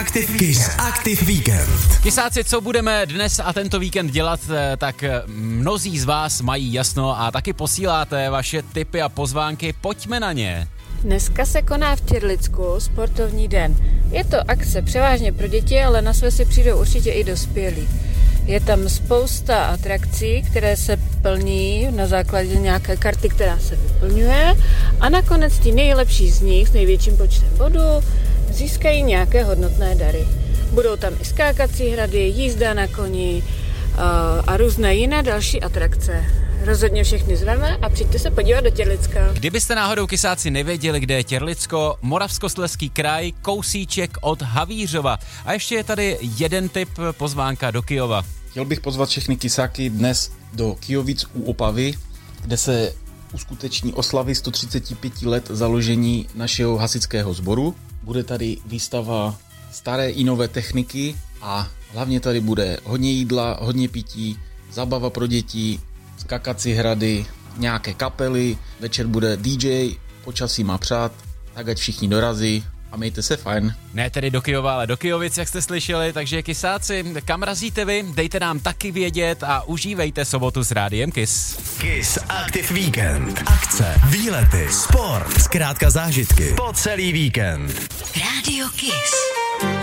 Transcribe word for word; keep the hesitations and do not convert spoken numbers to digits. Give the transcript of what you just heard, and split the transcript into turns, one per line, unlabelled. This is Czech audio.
Active, Kiss Active Víkend.
Kysáci, co budeme dnes a tento víkend dělat, tak mnozí z vás mají jasno a taky posíláte vaše tipy a pozvánky, pojďme na ně.
Dneska se koná v Těrlicku sportovní den. Je to akce převážně pro děti, ale na své si přijdou určitě i dospělí. Je tam spousta atrakcí, které se plní na základě nějaké karty, která se vyplňuje, a nakonec ty nejlepší z nich s největším počtem bodů získají nějaké hodnotné dary. Budou tam i skákací hrady, jízda na koni a, a různé jiné další atrakce. Rozhodně všechny zveme a přijďte se podívat do Těrlicka.
Kdybyste náhodou, kysáci, nevěděli, kde je Těrlicko, Moravskoslezský kraj, kousíček od Havířova. A ještě je tady jeden tip, pozvánka do Kyjova.
Chtěl bych pozvat všechny kysáky dnes do Kyjovic u Opavy, kde se uskuteční oslavy sto třicet pět let založení našeho hasičského sboru. Bude tady výstava staré i nové techniky a hlavně tady bude hodně jídla, hodně pití, zábava pro děti, skakací hrady, nějaké kapely, večer bude dý džej, počasí má přát, tak ať všichni dorazí a mějte se fajn.
Ne tedy do Kyjova, ale do Kyjovic, jak jste slyšeli, takže kysáci, kam razíte vy, dejte nám taky vědět a užívejte sobotu s Rádiem Kiss.
Kiss Active Víkend. Akce, výlety, sport, zkrátka zážitky po celý víkend.
Rádio Kiss.